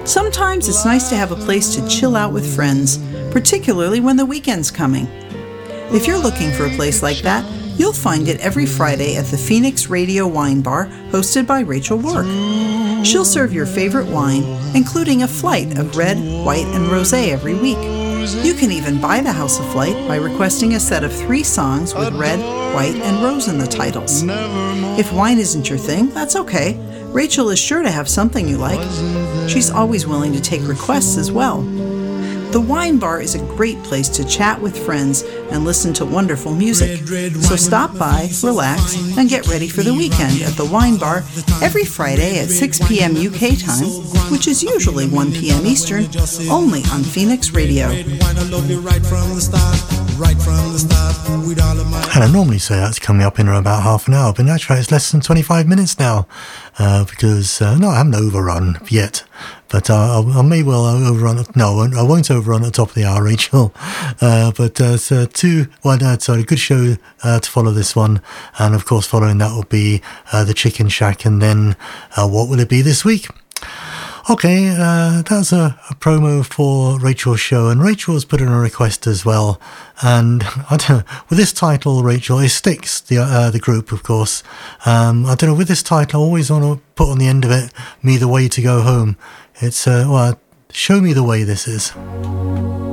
Sometimes it's nice to have a place to chill out with friends, particularly when the weekend's coming. If you're looking for a place like that, you'll find it every Friday at the Phoenix Radio Wine Bar, hosted by Rachel Rourke. She'll serve your favorite wine, including a flight of red, white, and rosé every week. You can even buy the House of Flight by requesting a set of 3 songs with red, white, and rose in the titles. If wine isn't your thing, that's okay. Rachel is sure to have something you like. She's always willing to take requests as well. The Wine Bar is a great place to chat with friends and listen to wonderful music. So stop by, relax, and get ready for the weekend at the Wine Bar every Friday at 6 p.m. UK time, which is usually 1 p.m. Eastern, only on Phoenix Radio. And I normally say that's coming up in about half an hour, but in actual fact it's less than 25 minutes now, because, no, I haven't overrun yet, but I may well overrun, no, I won't overrun at the top of the hour, Rachel, but it's a good show to follow this one, and of course following that will be the Chicken Shack, and then what will it be this week? Okay, that's a promo for Rachel's show, and Rachel has put in a request as well. And I don't know, with this title, Rachel, it sticks the group, of course. I don't know, with this title, I always want to put on the end of it, "Me the Way to Go Home." It's show me the way this is.